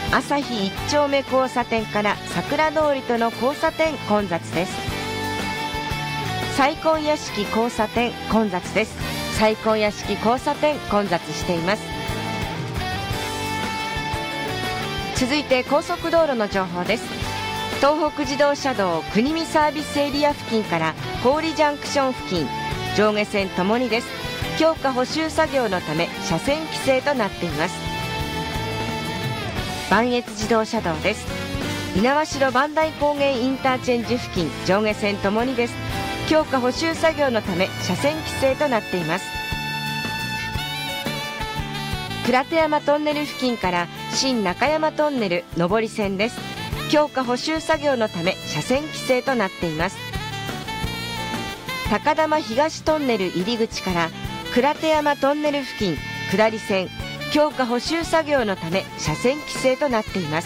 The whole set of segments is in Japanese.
朝日一丁目交差点から桜通りとの交差点混雑です。西紺屋敷交差点混雑です。西紺屋敷交差点混雑しています。続いて高速道路の情報です。東北自動車道国見サービスエリア付近から郡ジャンクション付近、上下線ともにです。強化補修作業のため車線規制となっています。磐越自動車道です。猪苗代磐梯高原インターチェンジ付近、上下線ともにです。強化補修作業のため車線規制となっています。鞍手山トンネル付近から新中山トンネル上り線です。強化補修作業のため車線規制となっています。高玉東トンネル入り口から鞍手山トンネル付近下り線、強化補修作業のため車線規制となっています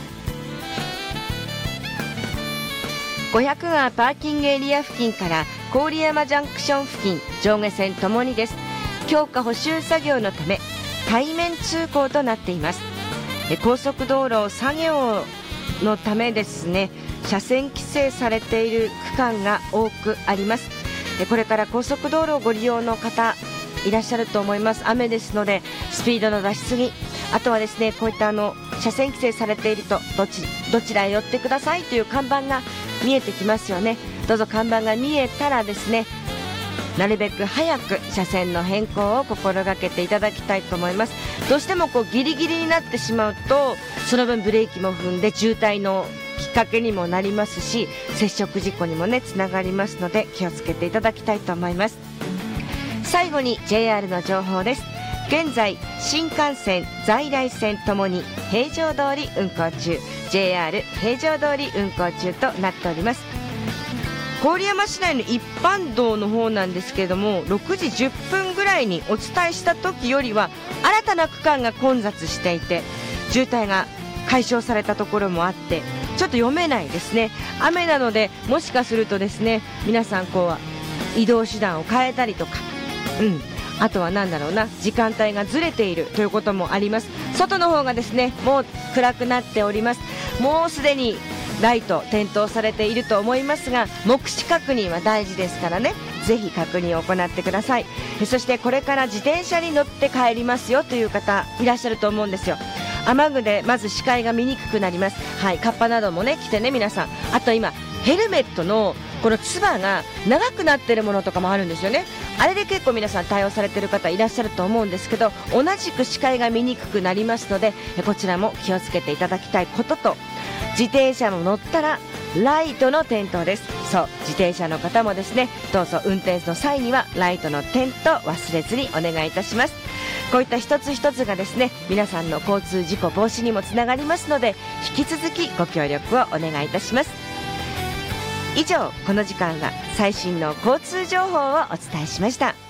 。500川パーキングエリア付近から郡山ジャンクション付近、上下線ともにです。強化補修作業のため対面通行となっています。高速道路作業のためですね、車線規制されている区間が多くあります。これから高速道路をご利用の方いらっしゃると思います。雨ですのでスピードの出しすぎ、あとはですね、こういった車線規制されているとどちらへ寄ってくださいという看板が見えてきますよね。どうぞ看板が見えたらですね、なるべく早く車線の変更を心がけていただきたいと思います。どうしてもギリギリになってしまうと、その分ブレーキも踏んで渋滞のきっかけにもなりますし、接触事故にもねつながりますので気をつけていただきたいと思います。最後に JR の情報です。現在新幹線在来線ともに平常通り運行中、 JR 平常通り運行中となっております。郡山市内の一般道の方なんですけれども、6時10分ぐらいにお伝えした時よりは新たな区間が混雑していて、渋滞が解消されたところもあってちょっと読めないですね。雨なのでもしかするとですね、皆さん移動手段を変えたりとか、あとは時間帯がずれているということもあります。外の方がですねもう暗くなっております。もうすでにライト点灯されていると思いますが、目視確認は大事ですからね、ぜひ確認を行ってください。そしてこれから自転車に乗って帰りますよという方いらっしゃると思うんですよ。雨具でまず視界が見にくくなります。カッパなどもね着てね皆さん。あと今ヘルメットのこのつばが長くなっているものとかもあるんですよね。あれで結構皆さん対応されている方いらっしゃると思うんですけど、同じく視界が見にくくなりますので、こちらも気をつけていただきたいことと、自転車も乗ったらライトの点灯です。そう、自転車の方もですね、どうぞ運転の際にはライトの点灯忘れずにお願いいたします。こういった一つ一つがですね、皆さんの交通事故防止にもつながりますので、引き続きご協力をお願いいたします。以上、この時間は最新の交通情報をお伝えしました。